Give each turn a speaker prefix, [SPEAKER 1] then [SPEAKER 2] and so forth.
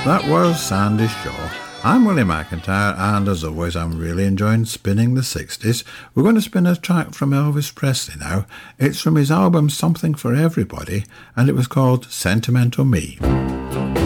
[SPEAKER 1] That was Sandy Shaw. I'm Willie McIntyre, and as always, I'm really enjoying spinning the 60s. We're going to spin a track from Elvis Presley now. It's from his album Something for Everybody, and it was called Sentimental Me.